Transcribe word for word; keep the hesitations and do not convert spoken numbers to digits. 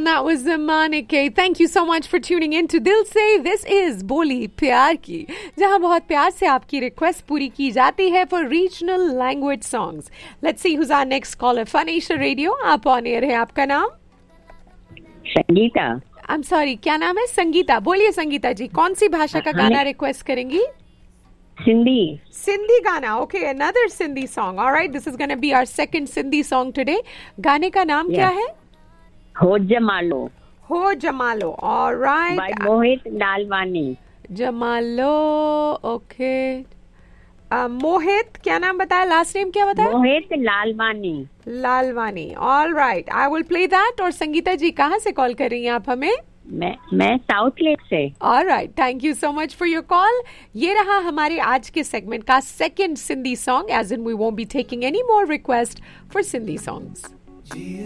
that was Zamane Ke. Thank you so much for tuning in to Dil Se. This is बोली प्यार की, जहां बहुत प्यार से आपकी रिक्वेस्ट पूरी की जाती है for regional language songs. Let's see who's our next caller. Fun Asia Radio, आप ऑन एयर है. आपका नाम? संगीता. I'm sorry, क्या नाम है? संगीता. बोलिए संगीता जी, कौन सी भाषा का गाना रिक्वेस्ट करेंगी? सिंधी. सिंधी गाना. Okay, another Sindhi song. All right, this is going to be our second Sindhi song today. गाने का नाम क्या है? हो जमालो. हो Jamalo. All right. By Mohit Lalwani. Jamalo. Okay. uh, मोहित, क्या नाम बताया? लास्ट नेम क्या बताया? Mohit Lalwani. Lalwani. All right, I will play that. और संगीता जी कहाँ से कॉल कर रही हैं आप हमें? मैं मैं साउथ लेक से. All right, thank you so much for your call. ये रहा हमारे आज के सेगमेंट का second Sindhi song, as in we won't be taking any more request for Sindhi songs.